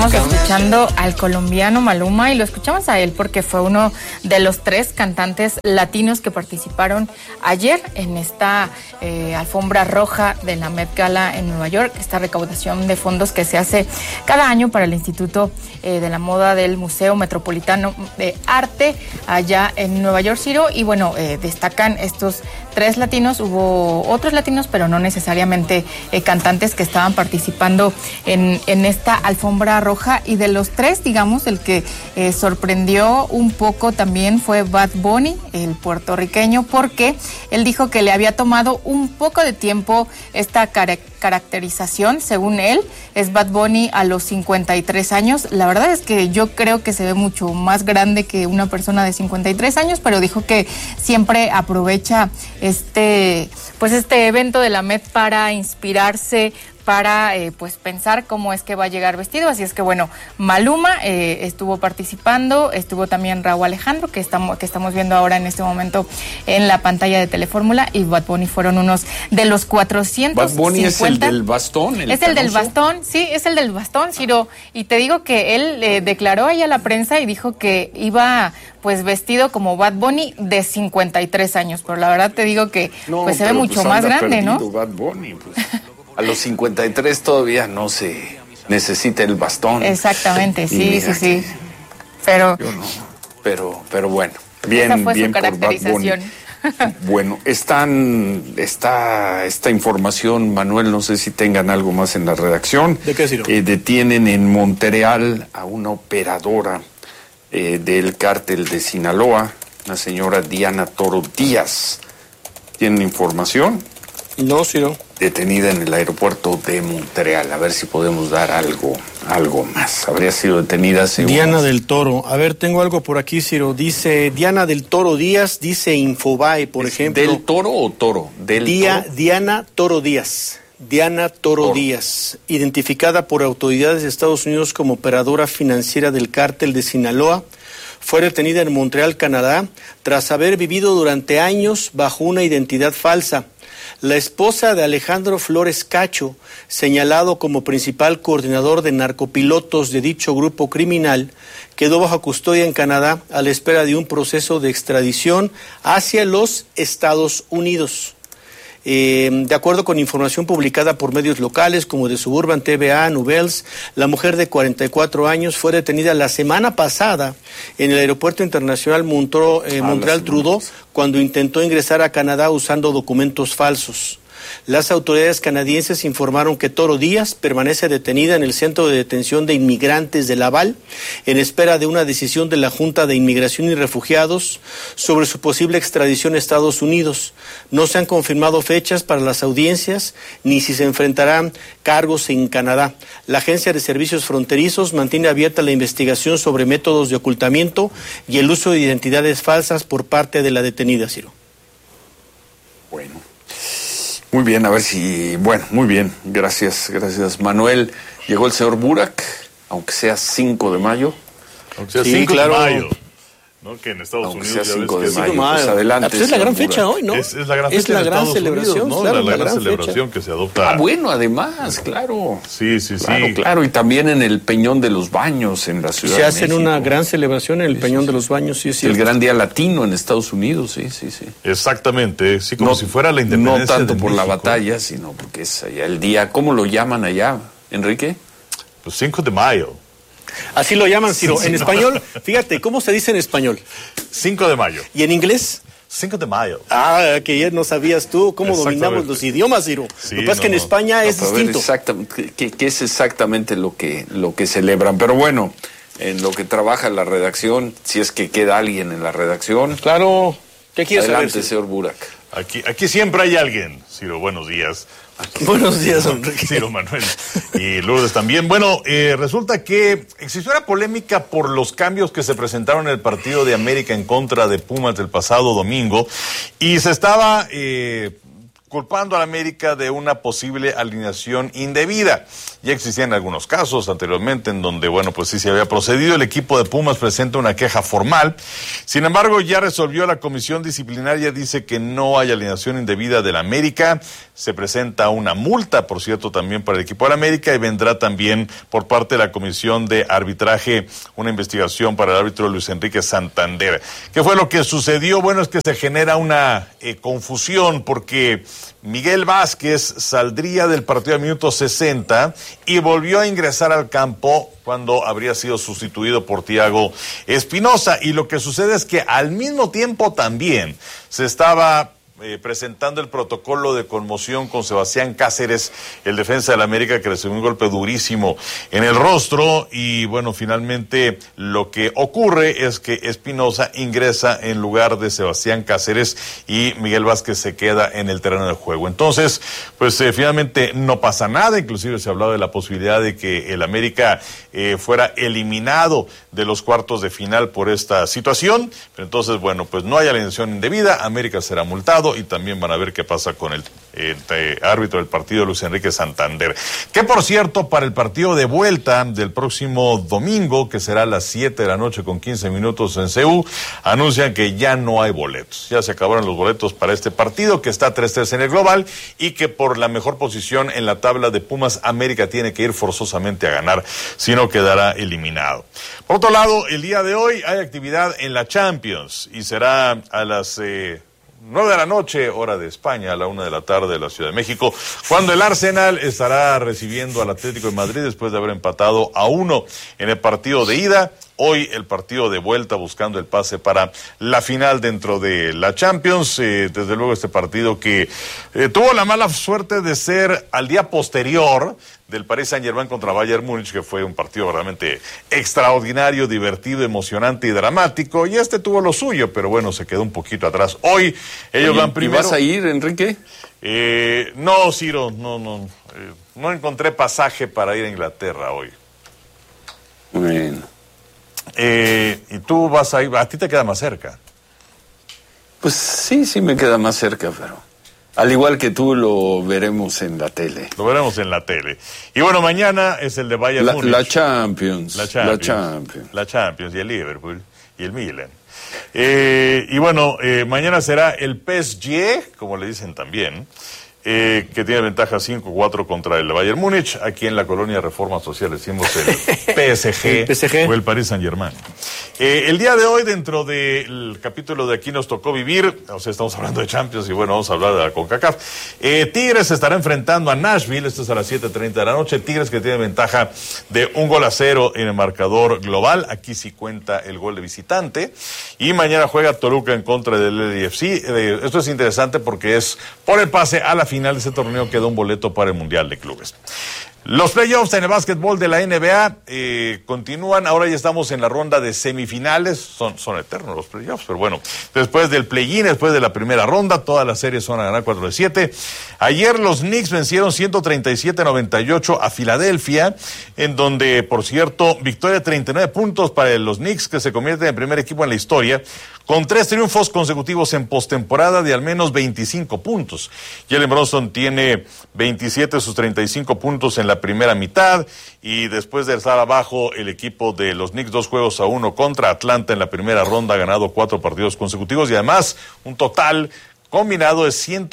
Estamos escuchando al colombiano Maluma y lo escuchamos a él porque fue uno de los 3 cantantes latinos que participaron ayer en esta alfombra roja de la Met Gala en Nueva York, esta recaudación de fondos que se hace cada año para el Instituto de la Moda del Museo Metropolitano de Arte allá en Nueva York, Ciro, y bueno, destacan estos 3 latinos, hubo otros latinos, pero no necesariamente cantantes que estaban participando en esta alfombra roja, y de los 3, digamos, el que sorprendió un poco también fue Bad Bunny, el puertorriqueño, porque él dijo que le había tomado un poco de tiempo esta caracterización. Según él, es Bad Bunny a los 53 años. La verdad es que yo creo que se ve mucho más grande que una persona de 53 años, pero dijo que siempre aprovecha este evento de la Met para inspirarse, para pues pensar cómo es que va a llegar vestido. Así es que bueno, Maluma estuvo participando, estuvo también Rauw Alejandro, que estamos viendo ahora en este momento en la pantalla de Telefórmula, y Bad Bunny fueron unos de los 450. Bad Bunny es el del bastón, es el del bastón, sí, es el del bastón, Ciro, y te digo que él declaró ahí a la prensa y dijo que iba pues vestido como Bad Bunny de 53 años, pero la verdad te digo que pues se ve mucho más grande, ¿no? Bad Bunny, pues. A los 53 todavía no se necesita el bastón. Exactamente, sí. Pero bueno, bien, esa fue bien su caracterización. Por Bad Bunny. Bueno, está esta información, Manuel, no sé si tengan algo más en la redacción. ¿De qué, Ciro? Detienen en Montreal a una operadora del cártel de Sinaloa, la señora Diana Toro Díaz. ¿Tienen información? No, Ciro. Detenida en el aeropuerto de Montreal. A ver si podemos dar algo más. Habría sido detenida hace Diana del Toro. A ver, tengo algo por aquí, Ciro. Dice Diana del Toro Díaz, dice Infobae, por ejemplo. ¿Del Toro o Toro? ¿Del Toro? Diana Toro Díaz. Diana Toro Díaz, identificada por autoridades de Estados Unidos como operadora financiera del cártel de Sinaloa, fue detenida en Montreal, Canadá, tras haber vivido durante años bajo una identidad falsa. La esposa de Alejandro Flores Cacho, señalado como principal coordinador de narcopilotos de dicho grupo criminal, quedó bajo custodia en Canadá a la espera de un proceso de extradición hacia los Estados Unidos. De acuerdo con información publicada por medios locales como de Suburban TVA, Nouvelles, la mujer de 44 años fue detenida la semana pasada en el aeropuerto internacional Montreal Trudeau cuando intentó ingresar a Canadá usando documentos falsos. Las autoridades canadienses informaron que Toro Díaz permanece detenida en el Centro de Detención de Inmigrantes de Laval en espera de una decisión de la Junta de Inmigración y Refugiados sobre su posible extradición a Estados Unidos. No se han confirmado fechas para las audiencias ni si se enfrentarán cargos en Canadá. La Agencia de Servicios Fronterizos mantiene abierta la investigación sobre métodos de ocultamiento y el uso de identidades falsas por parte de la detenida, Ciro. Bueno. Muy bien, a ver si... Bueno, muy bien, gracias, Manuel. Llegó el señor Burak, aunque sea 5 de mayo. Aunque sea 5 de mayo. ¿No? Que en Estados Unidos sea ya 5 ves de que mayo, pues adelante. Pues es la gran fecha hoy, ¿no? Es la gran fecha. Es la gran celebración, Unidos, ¿no? claro, la gran celebración fecha que se adopta. Bueno, además, claro. Sí. Claro, y también en el Peñón de los Baños en la Ciudad de México. Se hacen una gran celebración en el Peñón de los Baños, sí, sí. El gran día latino en Estados Unidos, sí. Exactamente, sí, como si fuera la independencia. No tanto por México. La batalla, sino porque es allá el día. ¿Cómo lo llaman allá, Enrique? Pues 5 de mayo. Así lo llaman, Ciro. En español, fíjate, ¿cómo se dice en español? 5 de mayo. ¿Y en inglés? 5 de mayo. Ah, que ya no sabías tú cómo dominamos los idiomas, Ciro. Sí, lo que pasa es que en España es distinto. ¿Qué es exactamente lo que celebran? Pero bueno, en lo que trabaja la redacción, si es que queda alguien en la redacción. Claro. ¿Qué quieres saber? Adelante, señor Burak. Aquí siempre hay alguien. Ciro, buenos días. Buenos días, Enrique. Ciro, Manuel y Lourdes también. Bueno, resulta que existió una polémica por los cambios que se presentaron en el partido de América en contra de Pumas el pasado domingo y se estaba culpando a la América de una posible alineación indebida. Ya existían algunos casos anteriormente en donde, bueno, pues sí se había procedido. El equipo de Pumas presenta una queja formal. Sin embargo, ya resolvió la comisión disciplinaria, dice que no hay alineación indebida de la América. se presenta una multa, por cierto, también para el equipo de América, y vendrá también por parte de la Comisión de Arbitraje una investigación para el árbitro Luis Enrique Santander. ¿Qué fue lo que sucedió? Bueno, es que se genera una confusión porque Miguel Vázquez saldría del partido al minuto 60 y volvió a ingresar al campo cuando habría sido sustituido por Thiago Espinoza. Y lo que sucede es que al mismo tiempo también se estaba presentando el protocolo de conmoción con Sebastián Cáceres, el defensa del América, que recibió un golpe durísimo en el rostro. Y bueno, finalmente lo que ocurre es que Espinoza ingresa en lugar de Sebastián Cáceres y Miguel Vázquez se queda en el terreno de juego. Entonces, pues finalmente no pasa nada. Inclusive se hablaba de la posibilidad de que el América fuera eliminado de los cuartos de final por esta situación. Pero entonces, bueno, pues no hay alineación indebida, América será multado y también van a ver qué pasa con el árbitro del partido, Luis Enrique Santander. Que por cierto, para el partido de vuelta del próximo domingo, que será a las 7 de la noche con 15 minutos en CU, anuncian que ya no hay boletos. Ya se acabaron los boletos para este partido, que está 3-3 en el global, y que por la mejor posición en la tabla de Pumas, América tiene que ir forzosamente a ganar, si no quedará eliminado. Por otro lado, el día de hoy hay actividad en la Champions, y será a las 9 de la noche, hora de España, a la 1 de la tarde de la Ciudad de México, cuando el Arsenal estará recibiendo al Atlético de Madrid después de haber empatado a 1 en el partido de ida. Hoy el partido de vuelta buscando el pase para la final dentro de la Champions. Desde luego este partido que tuvo la mala suerte de ser al día posterior del Paris Saint-Germain contra Bayern Múnich, que fue un partido realmente extraordinario, divertido, emocionante y dramático. Y este tuvo lo suyo, pero bueno, se quedó un poquito atrás. Hoy ellos van primero. ¿Y vas a ir, Enrique? No, Ciro, no encontré pasaje para ir a Inglaterra hoy. Bueno. ¿Y tú vas a ir? ¿A ti te queda más cerca? Pues sí me queda más cerca, pero al igual que tú lo veremos en la tele. Lo veremos en la tele. Y bueno, mañana es el de Bayern Múnich. La Champions Y el Liverpool y el Milan. Y bueno, mañana será el PSG, como le dicen también, que tiene ventaja 5-4 contra el Bayern Múnich. Aquí en la colonia Reforma Social decimos el PSG, o el Paris Saint-Germain. El día de hoy, dentro del capítulo de Aquí nos tocó vivir, o sea, estamos hablando de Champions y bueno, vamos a hablar de la CONCACAF. Tigres se estará enfrentando a Nashville, esto es a las 7:30 de la noche. Tigres que tiene ventaja de 1-0 en el marcador global. Aquí sí cuenta el gol de visitante. Y mañana juega Toluca en contra del LAFC. Esto es interesante porque es por el pase a la final de ese torneo, queda un boleto para el Mundial de Clubes. Los playoffs en el básquetbol de la NBA continúan. Ahora ya estamos en la ronda de semifinales. Son eternos los playoffs, pero bueno, después del play-in, después de la primera ronda, todas las series son a ganar 4-7. Ayer los Knicks vencieron 137-98 a Filadelfia, en donde, por cierto, victoria de 39 puntos para los Knicks, que se convierte en el primer equipo en la historia con 3 triunfos consecutivos en postemporada de al menos 25 puntos. Jalen Brunson tiene 27 de sus 35 puntos en la primera mitad, y después de estar abajo el equipo de los Knicks 2-1 contra Atlanta en la primera ronda, ha ganado 4 partidos consecutivos y además un total combinado de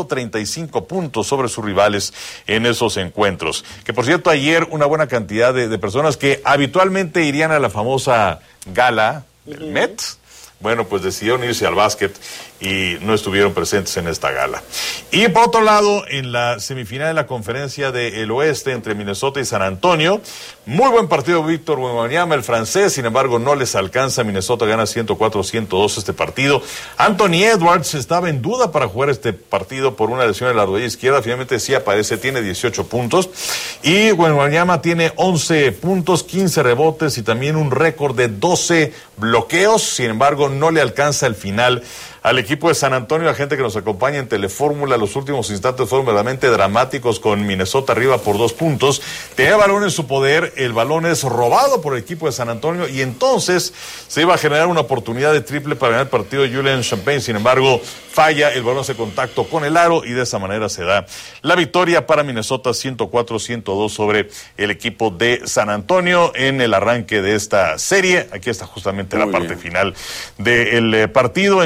135 puntos sobre sus rivales en esos encuentros. Que por cierto, ayer una buena cantidad de personas que habitualmente irían a la famosa gala del Met, bueno, pues decidieron irse al básquet y no estuvieron presentes en esta gala. Y por otro lado, en la semifinal de la Conferencia del Oeste entre Minnesota y San Antonio, muy buen partido Víctor Wembanyama, el francés, sin embargo no les alcanza. Minnesota gana 104-102 este partido. Anthony Edwards estaba en duda para jugar este partido por una lesión en la rodilla izquierda, finalmente sí aparece, tiene 18 puntos, y Wembanyama tiene 11 puntos, 15 rebotes y también un récord de 12 bloqueos, sin embargo no le alcanza el final al equipo de San Antonio. La gente que nos acompaña en Telefórmula, los últimos instantes fueron verdaderamente dramáticos, con Minnesota arriba por 2 puntos. Tenía balón en su poder, el balón es robado por el equipo de San Antonio y entonces se iba a generar una oportunidad de triple para ganar el partido de Julian Champagne. Sin embargo, falla, el balón hace contacto con el aro y de esa manera se da la victoria para Minnesota 104-102 sobre el equipo de San Antonio en el arranque de esta serie. Aquí está justamente la parte final del partido, en donde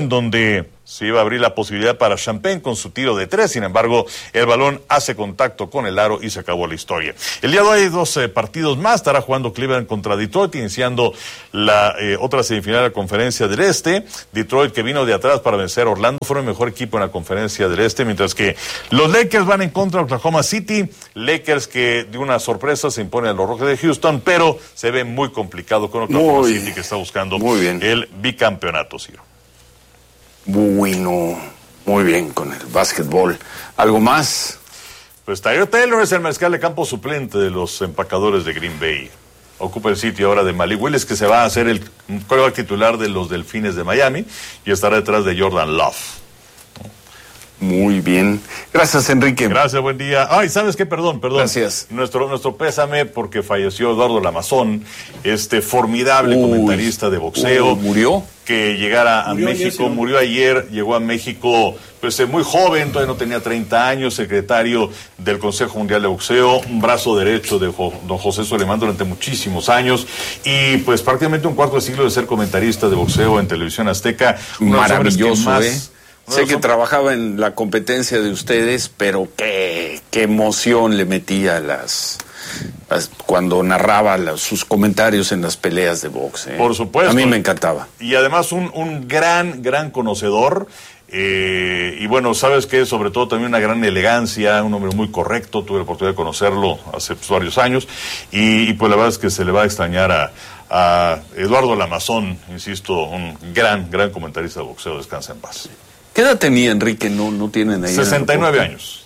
que se iba a abrir la posibilidad para Champagne con su tiro de 3, sin embargo, el balón hace contacto con el aro y se acabó la historia. El día de hoy hay 2 partidos más, estará jugando Cleveland contra Detroit, iniciando la otra semifinal de la Conferencia del Este. Detroit, que vino de atrás para vencer a Orlando, fue el mejor equipo en la Conferencia del Este, mientras que los Lakers van en contra de Oklahoma City. Lakers que de una sorpresa se impone a los Rojos de Houston, pero se ve muy complicado con Oklahoma City, que está buscando el bicampeonato, Ciro. Bueno, muy bien con el básquetbol. ¿Algo más? Pues Tyrod Taylor es el mariscal de campo suplente de los empacadores de Green Bay. Ocupa el sitio ahora de Malik Willis, que se va a hacer el quarterback titular de los Delfines de Miami y estará detrás de Jordan Love. Muy bien. Gracias, Enrique. Gracias, buen día. Ay, ¿sabes qué? Perdón. Gracias. Nuestro pésame porque falleció Eduardo Lamazón, formidable comentarista de boxeo. ¿Murió? Que llegara a México, murió ayer, llegó a México pues muy joven, todavía no tenía 30 años, secretario del Consejo Mundial de Boxeo, un brazo derecho de don José Solimán durante muchísimos años y pues prácticamente un cuarto de siglo de ser comentarista de boxeo en Televisión Azteca. Maravilloso, Sé que trabajaba en la competencia de ustedes, pero qué emoción le metía cuando narraba sus comentarios en las peleas de box. Por supuesto. A mí me encantaba. Y además un gran conocedor. Y bueno, sabes que sobre todo también una gran elegancia, un hombre muy correcto. Tuve la oportunidad de conocerlo hace varios años. Y pues la verdad es que se le va a extrañar a Eduardo Lamazón, insisto, un gran comentarista de boxeo. Descansa en paz. ¿Qué edad tenía, Enrique? No tienen ahí. 69 años.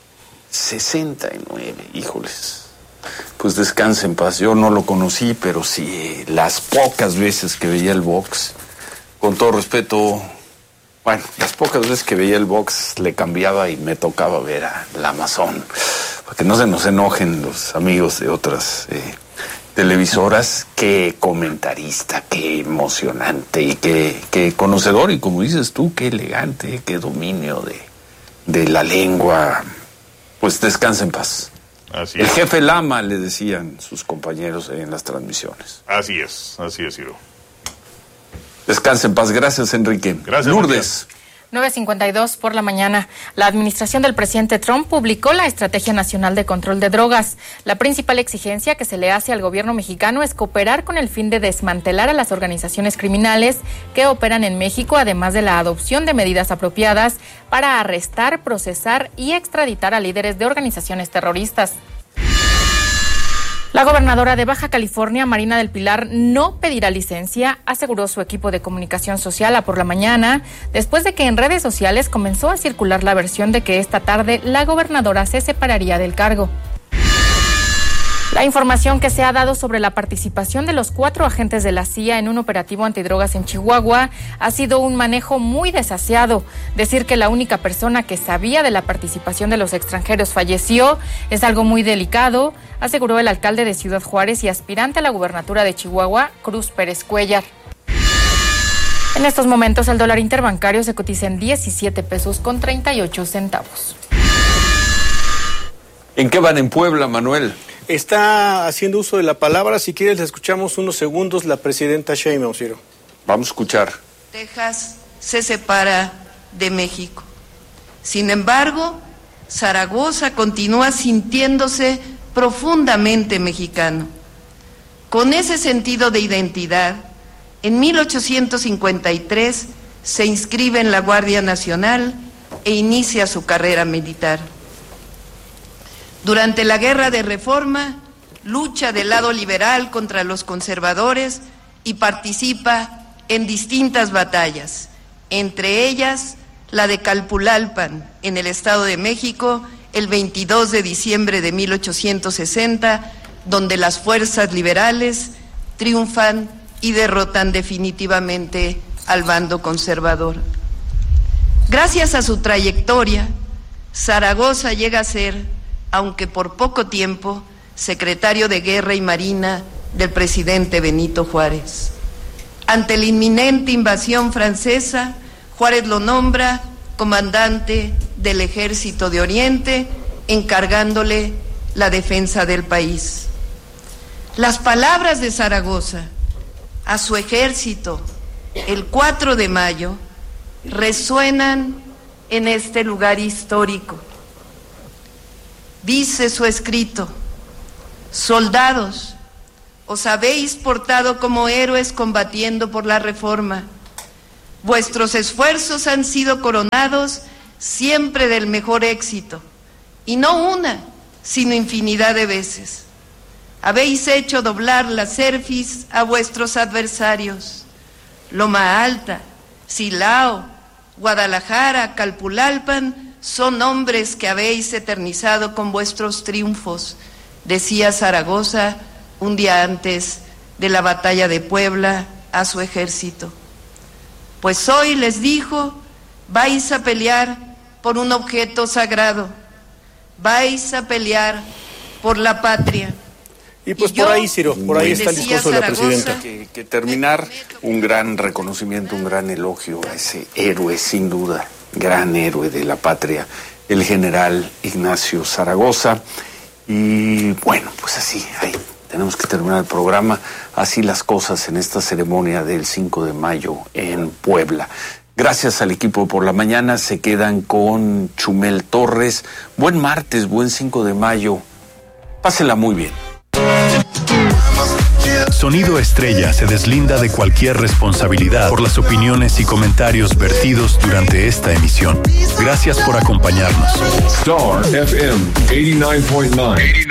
69, híjoles. Pues descanse en paz. Yo no lo conocí, pero sí, las pocas veces que veía el box, con todo respeto, las pocas veces que veía el box le cambiaba y me tocaba ver a Lamazón. Para que no se nos enojen los amigos de otras televisoras. Qué comentarista, qué emocionante y qué conocedor, y como dices tú, qué elegante, qué dominio de la lengua. Pues descansa en paz. Así el es. jefe Lama, le decían sus compañeros en las transmisiones. Así es, Ciro. Descansa en paz. Gracias, Enrique. Gracias, Lourdes. 9:52 por la mañana. La administración del presidente Trump publicó la Estrategia Nacional de Control de Drogas. La principal exigencia que se le hace al gobierno mexicano es cooperar con el fin de desmantelar a las organizaciones criminales que operan en México, además de la adopción de medidas apropiadas para arrestar, procesar y extraditar a líderes de organizaciones terroristas. La gobernadora de Baja California, Marina del Pilar, no pedirá licencia, aseguró su equipo de comunicación social a por la mañana, después de que en redes sociales comenzó a circular la versión de que esta tarde la gobernadora se separaría del cargo. La información que se ha dado sobre la participación de los 4 agentes de la CIA en un operativo antidrogas en Chihuahua ha sido un manejo muy desaseado. Decir que la única persona que sabía de la participación de los extranjeros falleció es algo muy delicado, aseguró el alcalde de Ciudad Juárez y aspirante a la gubernatura de Chihuahua, Cruz Pérez Cuellar. En estos momentos el dólar interbancario se cotiza en 17 pesos con 38 centavos. ¿En qué van en Puebla, Manuel? Está haciendo uso de la palabra. Si quieres, le escuchamos unos segundos la presidenta Sheinbaum, Ciro. Vamos a escuchar. Texas se separa de México. Sin embargo, Zaragoza continúa sintiéndose profundamente mexicano. Con ese sentido de identidad, en 1853 se inscribe en la Guardia Nacional e inicia su carrera militar. Durante la Guerra de Reforma, lucha del lado liberal contra los conservadores y participa en distintas batallas, entre ellas la de Calpulalpan, en el Estado de México, el 22 de diciembre de 1860, donde las fuerzas liberales triunfan y derrotan definitivamente al bando conservador. Gracias a su trayectoria, Zaragoza llega a ser, aunque por poco tiempo, secretario de Guerra y Marina del presidente Benito Juárez. Ante la inminente invasión francesa, Juárez lo nombra comandante del Ejército de Oriente, encargándole la defensa del país. Las palabras de Zaragoza a su ejército el 4 de mayo resuenan en este lugar histórico. Dice su escrito: soldados, os habéis portado como héroes combatiendo por la reforma. Vuestros esfuerzos han sido coronados siempre del mejor éxito, y no una, sino infinidad de veces. Habéis hecho doblar la cerviz a vuestros adversarios. Loma Alta, Silao, Guadalajara, Calpulalpan son nombres que habéis eternizado con vuestros triunfos, decía Zaragoza un día antes de la batalla de Puebla a su ejército. Pues hoy, les dijo, vais a pelear por un objeto sagrado, vais a pelear por la patria. Y pues por ahí, Ciro, por ahí está el discurso de la presidenta. Que terminar, un gran reconocimiento, un gran elogio a ese héroe, sin duda, gran héroe de la patria, el general Ignacio Zaragoza. Y bueno, pues así, ahí tenemos que terminar el programa. Así las cosas en esta ceremonia del 5 de mayo en Puebla. Gracias al equipo por la mañana. Se quedan con Chumel Torres. Buen martes, buen 5 de mayo. Pásenla muy bien. Sonido Estrella se deslinda de cualquier responsabilidad por las opiniones y comentarios vertidos durante esta emisión. Gracias por acompañarnos. Star FM 89.9.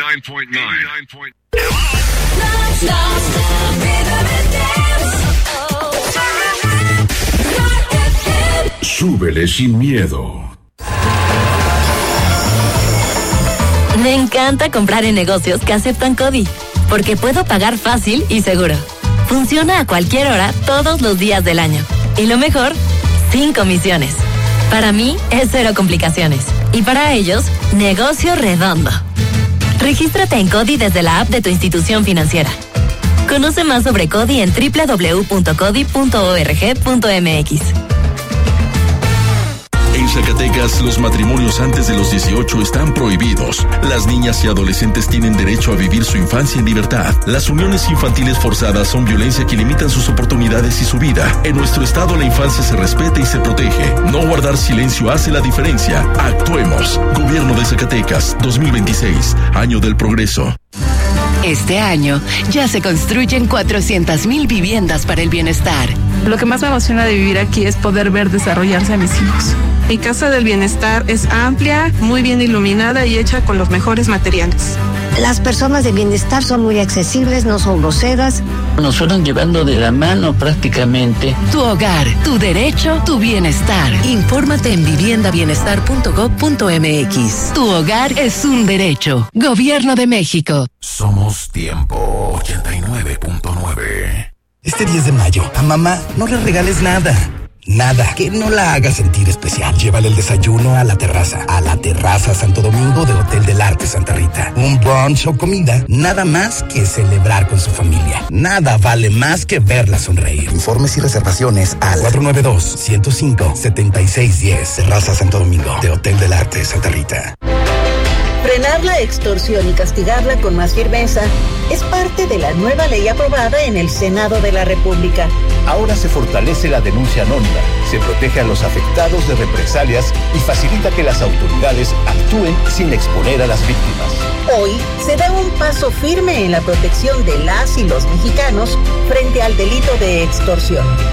Súbele sin miedo. Me encanta comprar en negocios que aceptan CODI, porque puedo pagar fácil y seguro. Funciona a cualquier hora, todos los días del año. Y lo mejor, sin comisiones. Para mí, es cero complicaciones. Y para ellos, negocio redondo. Regístrate en CODI desde la app de tu institución financiera. Conoce más sobre CODI en www.codi.org.mx. En Zacatecas, los matrimonios antes de los 18 están prohibidos. Las niñas y adolescentes tienen derecho a vivir su infancia en libertad. Las uniones infantiles forzadas son violencia que limitan sus oportunidades y su vida. En nuestro estado, la infancia se respeta y se protege. No guardar silencio hace la diferencia. Actuemos. Gobierno de Zacatecas, 2026, año del progreso. Este año ya se construyen 400,000 viviendas para el bienestar. Lo que más me emociona de vivir aquí es poder ver desarrollarse a mis hijos. Mi Casa del Bienestar es amplia, muy bien iluminada y hecha con los mejores materiales. Las personas de bienestar son muy accesibles, no son groseras. Nos fueron llevando de la mano prácticamente. Tu hogar, tu derecho, tu bienestar. Infórmate en viviendabienestar.gov.mx. Tu hogar es un derecho. Gobierno de México. Somos Tiempo 89.9. Este 10 de mayo, a mamá no le regales nada. Nada que no la haga sentir especial. Llévale el desayuno a La Terraza Santo Domingo de Hotel del Arte Santa Rita. Un brunch o comida, nada más que celebrar con su familia. Nada vale más que verla sonreír. Informes y reservaciones al 492-105-7610. Terraza Santo Domingo de Hotel del Arte Santa Rita. Frenar la extorsión y castigarla con más firmeza es parte de la nueva ley aprobada en el Senado de la República. Ahora se fortalece la denuncia anónima, se protege a los afectados de represalias y facilita que las autoridades actúen sin exponer a las víctimas. Hoy se da un paso firme en la protección de las y los mexicanos frente al delito de extorsión.